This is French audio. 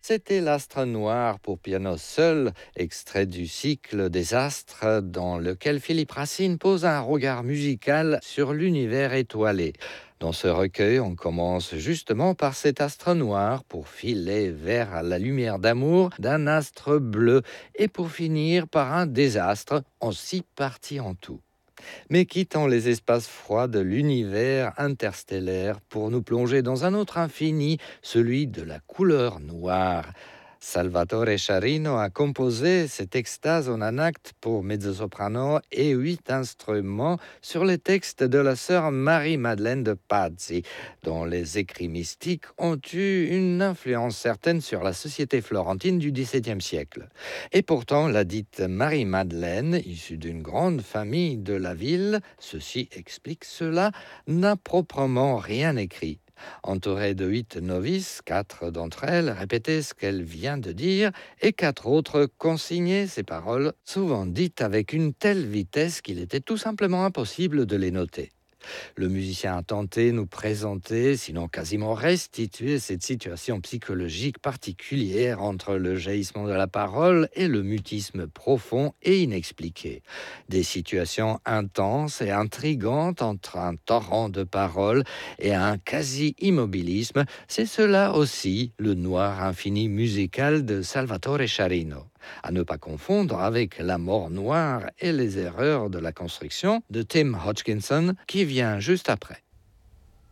C'était l'Astre noir pour piano seul, extrait du cycle des astres dans lequel Philippe Racine pose un regard musical sur l'univers étoilé. Dans ce recueil, on commence justement par cet astre noir pour filer vers la lumière d'amour d'un astre bleu et pour finir par un désastre en 6 parties en tout. Mais quittons les espaces froids de l'univers interstellaire pour nous plonger dans un autre infini, celui de la couleur noire. Salvatore Sciarrino a composé cette extase en un acte pour mezzo-soprano et 8 instruments sur les textes de la sœur Marie-Madeleine de Pazzi, dont les écrits mystiques ont eu une influence certaine sur la société florentine du XVIIe siècle. Et pourtant, la dite Marie-Madeleine, issue d'une grande famille de la ville, ceci explique cela, n'a proprement rien écrit. Entourée de 8 novices, 4 d'entre elles répétaient ce qu'elle vient de dire et 4 autres consignaient ces paroles, souvent dites avec une telle vitesse qu'il était tout simplement impossible de les noter. Le musicien a tenté de nous présenter, sinon quasiment restituer cette situation psychologique particulière entre le jaillissement de la parole et le mutisme profond et inexpliqué. Des situations intenses et intrigantes entre un torrent de paroles et un quasi-immobilisme, c'est cela aussi le noir infini musical de Salvatore Sciarrino. À ne pas confondre avec La mort noire et les erreurs de la construction de Tim Hodgkinson qui vient juste après.